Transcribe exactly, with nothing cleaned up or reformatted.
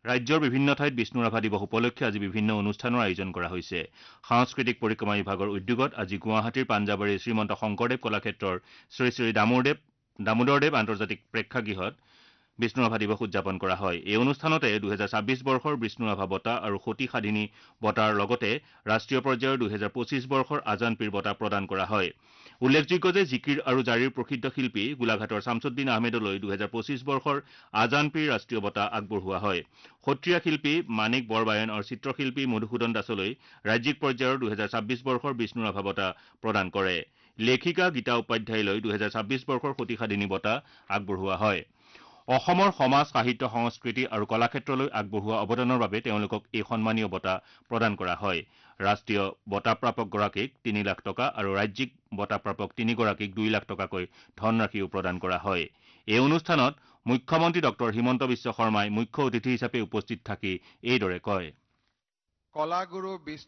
ৰাজ্যৰ বিভিন্ন ঠাইত বিষ্ণু ৰাভা দিৱস উপলক্ষে আজি বিভিন্ন অনুষ্ঠানৰ আয়োজন কৰা হৈছে। সাংস্কৃতিক পৰিক্ৰমা বিভাগৰ উদ্যোগত আজি গুৱাহাটীৰ পাঞ্জাবাৰীৰ শ্ৰীমন্ত শংকৰদেৱ কলাক্ষেত্ৰৰ শ্ৰী শ্ৰী দামোদৰদেৱ দামোদৰদেৱ আন্তৰ্জাতিক প্ৰেক্ষাগৃহত বিষ্ণু ৰাভা দিৱস উদযাপন কৰা হয়। এই অনুষ্ঠানতে দুহেজাৰ ছাব্বিছ বৰ্ষৰ বিষ্ণু ৰাভা বঁটা আৰু সতী সাধিনী বঁটাৰ লগতে ৰাষ্ট্ৰীয় পৰ্যায়ৰ দুহেজাৰ পঁচিছ বৰ্ষৰ আজান পীৰ বঁটা প্ৰদান কৰা হয়। উল্লেখযোগ্য যে জিকিৰ আৰু জাৰিৰ প্ৰসিদ্ধ শিল্পী গোলাঘাটৰ শামছুদ্দিন আহমেদলৈ দুহেজাৰ পঁচিছ বৰ্ষৰ আজান পীৰ ৰাষ্ট্ৰীয় বঁটা আগবঢ়োৱা হয়। সত্ৰীয়া শিল্পী মাণিক বৰবায়ন আৰু চিত্ৰশিল্পী মধুসূদন দাসলৈ ৰাজ্যিক পৰ্যায়ৰ দুহেজাৰ ছাব্বিছ বৰ্ষৰ বিষ্ণু ৰাভা বঁটা প্ৰদান কৰে। লেখিকা গীতা উপাধ্যায়লৈ দুহেজাৰ ছাব্বিছ বৰ্ষৰ সতী সাধিনী বঁটা আগবঢ়োৱা হয়। অসমৰ সমাজ সাহিত্য সংস্কৃতি আৰু কলাক্ষেত্ৰলৈ আগবঢ়োৱা অৱদানৰ বাবে তেওঁলোকক এই সন্মানীয় বঁটা প্ৰদান কৰা হয়। ৰাষ্ট্ৰীয় বঁটাপ্ৰাপকগৰাকীক তিনি লাখ টকা আৰু ৰাজ্যিক বঁটাপ্ৰাপক তিনিগৰাকীক দুই লাখ টকাকৈ ধনৰাশিও প্ৰদান কৰা হয়। এই অনুষ্ঠানত মুখ্যমন্ত্ৰী ডক্টৰ হিমন্ত বিশ্ব শৰ্মাই মুখ্য অতিথি হিচাপে উপস্থিত থাকি এইদৰে কয়। কলাগুৰু